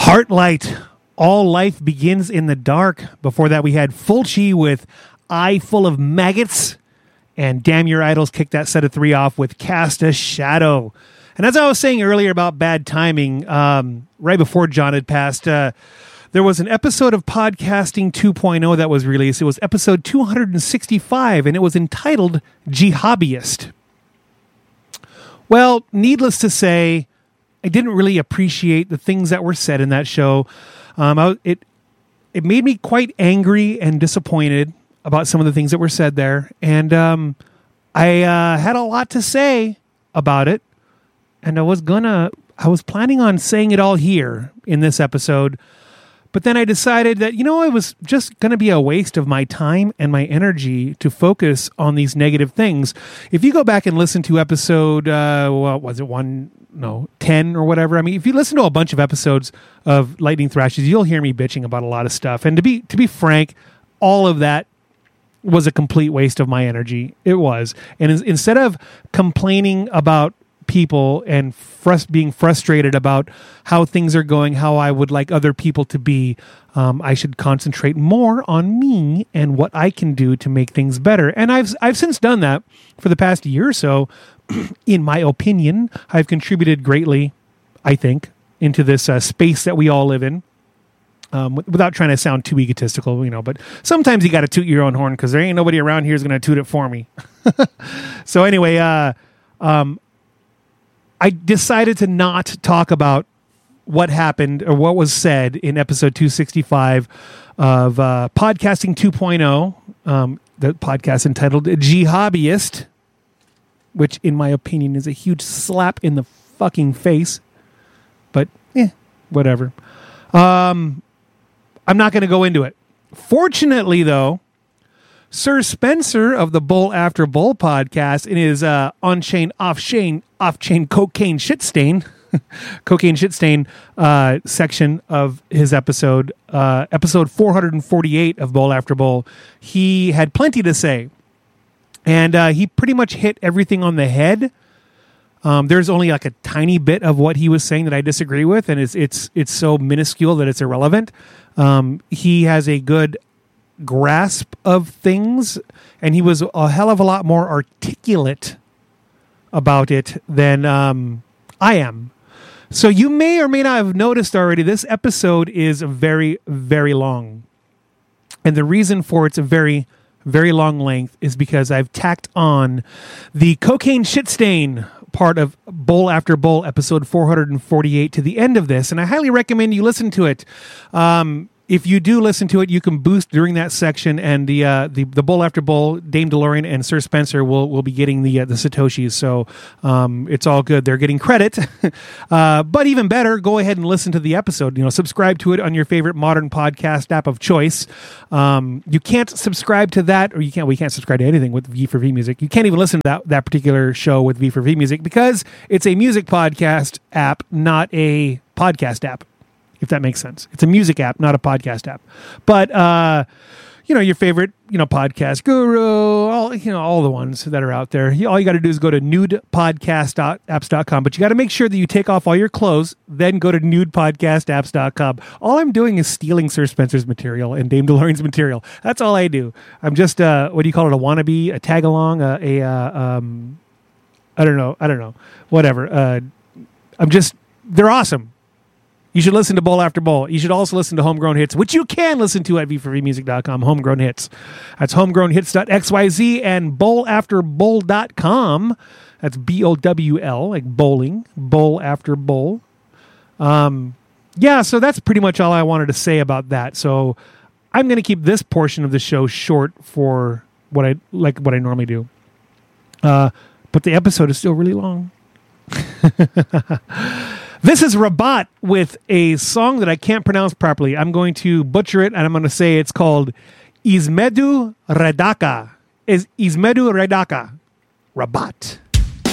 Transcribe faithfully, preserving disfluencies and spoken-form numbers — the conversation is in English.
Heartlight, All Life Begins in the Dark. Before that, we had Fulci with Eye Full of Maggots. And Damn Your Idols kicked that set of three off with Cast a Shadow. And as I was saying earlier about bad timing, um, right before John had passed, uh, there was an episode of Podcasting two point oh that was released. It was episode two hundred sixty-five, and it was entitled Jihobbyist. Well, needless to say, I didn't really appreciate the things that were said in that show. Um, I, it it made me quite angry and disappointed about some of the things that were said there. And um, I uh, had a lot to say about it. And I was gonna, I was planning on saying it all here in this episode. But then I decided that, you know, it was just going to be a waste of my time and my energy to focus on these negative things. If you go back and listen to episode, uh, what was it, one, no, ten or whatever. I mean, if you listen to a bunch of episodes of Lightning Thrashes, you'll hear me bitching about a lot of stuff. And to be to be frank, all of that was a complete waste of my energy. It was. And in, instead of complaining about people and frust- being frustrated about how things are going, how I would like other people to be, um, I should concentrate more on me and what I can do to make things better. And I've I've since done that for the past year or so. In my opinion, I've contributed greatly, I think, into this uh, space that we all live in. Um, without trying to sound too egotistical, you know, but sometimes you got to toot your own horn because there ain't nobody around here who's going to toot it for me. So anyway, uh, um, I decided to not talk about what happened or what was said in episode two sixty-five of uh, Podcasting two point oh, um, the podcast entitled Jihobbyist, which in my opinion is a huge slap in the fucking face. But, eh, whatever. Um... I'm not going to go into it. Fortunately, though, Sir Spencer of the Bull After Bull podcast in his uh, on-chain, off-chain, off-chain cocaine shit stain, cocaine shit stain uh, section of his episode, uh, episode four hundred forty-eight of Bull After Bull, he had plenty to say. And uh, he pretty much hit everything on the head. Um, there's only like a tiny bit of what he was saying that I disagree with, and it's it's it's so minuscule that it's irrelevant. Um, he has a good grasp of things, and he was a hell of a lot more articulate about it than um, I am. So you may or may not have noticed already, this episode is very, very long. And the reason for its a very, very long length is because I've tacked on the cocaine shit stain part of Bowl After Bowl episode four hundred forty-eight to the end of this, and I highly recommend you listen to it. Um, if you do listen to it, you can boost during that section, and the uh, the, the Bowl After Bowl, Dame DeLorean and Sir Spencer will will be getting the uh, the Satoshis, so um, it's all good. They're getting credit, uh, but even better, go ahead and listen to the episode. You know, subscribe to it on your favorite modern podcast app of choice. Um, you can't subscribe to that, or you can't. We can't subscribe to anything with V four V Music. You can't even listen to that that particular show with V four V Music because it's a music podcast app, not a podcast app. If that makes sense. It's a music app, not a podcast app. But, uh, you know, your favorite, you know, podcast guru, all, you know, all the ones that are out there. All you got to do is go to nude podcast apps dot com. But you got to make sure that you take off all your clothes, then go to nude podcast apps dot com. All I'm doing is stealing Sir Spencer's material and Dame DeLorean's material. That's all I do. I'm just, uh, what do you call it, a wannabe, a tag-along, a, a uh, um, I don't know, I don't know, whatever. Uh, I'm just, they're awesome. You should listen to Bowl After Bowl. You should also listen to Homegrown Hits, which you can listen to at v four v music dot com, Homegrown Hits. That's homegrown hits dot x y z and bowl after bowl dot com. That's B O W L, like bowling, Bowl After Bowl. Um, yeah, so that's pretty much all I wanted to say about that. So I'm going to keep this portion of the show short for what I like what I normally do. Uh, but the episode is still really long. This is Rabat with a song that I can't pronounce properly. I'm going to butcher it, and I'm going to say it's called Izmedu Redaka. Is Izmedu Redaka. Rabat.